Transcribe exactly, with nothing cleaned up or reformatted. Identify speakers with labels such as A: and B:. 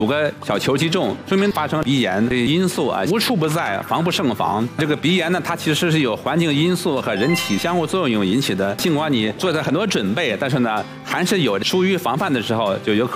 A: 五个小球击中，说明发生鼻炎的因素啊无处不在，防不胜防。这个鼻炎呢，它其实是有环境因素和人体相互作用引起的。尽管你做了很多准备，但是呢，还是有疏于防范的时候，就有可能。